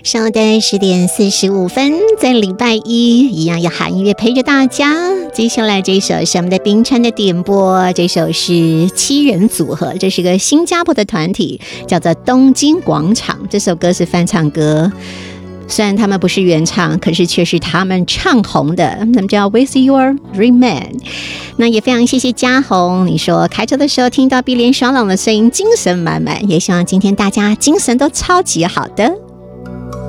稍等10:45，在礼拜一一样有好音乐陪着大家。接下来这首是我们的冰川的点播，这首是7人组合，这是个新加坡的团体，叫做东京广场。这首歌是翻唱歌，虽然他们不是原唱，可是却是他们唱红的，那么叫 With Your Remain。 那也非常谢谢嘉宏，你说开车的时候听到碧莲爽朗的声音，精神满满，也希望今天大家精神都超级好的。